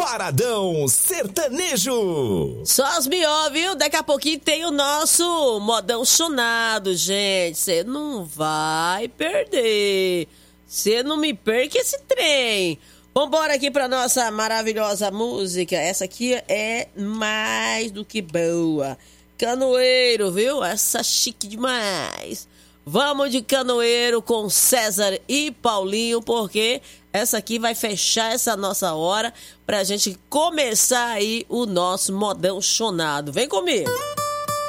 Paradão Sertanejo. Só as melhores, viu? Daqui a pouquinho tem o nosso modão chonado, gente. Você não vai perder. Você não me perca esse trem. Vambora aqui pra nossa maravilhosa música. Essa aqui é mais do que boa. Canoeiro, viu? Essa chique demais. Vamos de Canoeiro com César e Paulinho, porque essa aqui vai fechar essa nossa hora pra gente começar aí o nosso modão chonado. Vem comigo!